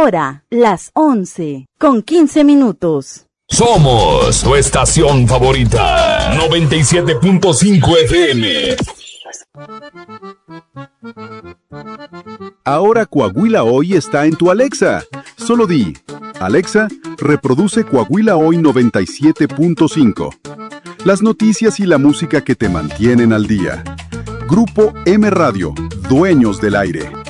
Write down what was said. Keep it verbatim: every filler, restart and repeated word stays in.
hora, las once, con quince minutos. Somos tu estación favorita, noventa y siete punto cinco F M. Ahora Coahuila Hoy está en tu Alexa. Solo di, Alexa, reproduce Coahuila Hoy noventa y siete punto cinco. Las noticias y la música que te mantienen al día. Grupo M Radio, dueños del aire.